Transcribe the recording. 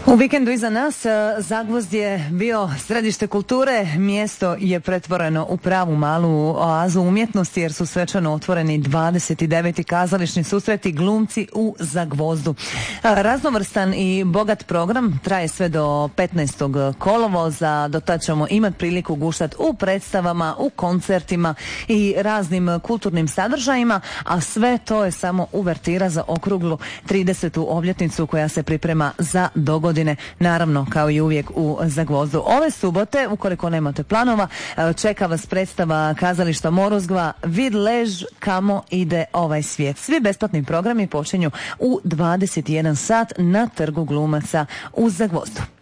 U vikendu iza nas Zagvozd je bio središte kulture, mjesto je pretvoreno u pravu malu oazu umjetnosti jer su svečano otvoreni 29. kazališni susreti glumci u Zagvozdu. Raznovrstan i bogat program traje sve do 15. kolovoza, do tad ćemo imati priliku guštat u predstavama, u koncertima i raznim kulturnim sadržajima, a sve to je samo uvertira za okruglu 30. obljetnicu koja se priprema za dogodine. Naravno, kao i uvijek u Zagvozdu. Ove subote, ukoliko nemate planova, čeka vas predstava kazališta Morozgva Vid lež kamo ide ovaj svijet. Svi besplatni programi počinju u 21 sat na Trgu glumaca u Zagvozdu.